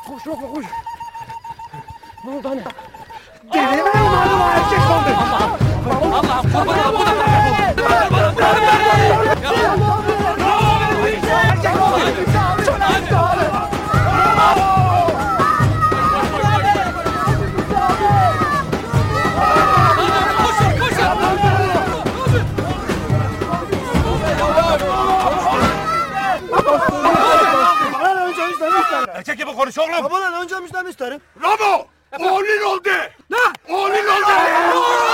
Koş Rafa koş. Ne oldu anne? Deli mi umarım erkek oldu? Allah'ım kurban olayım. Erkek gibi konuş oğlum. Babadan önce müjdemi isterim. Ramo! Oğlun oldu! Ne? Oğlun oldu!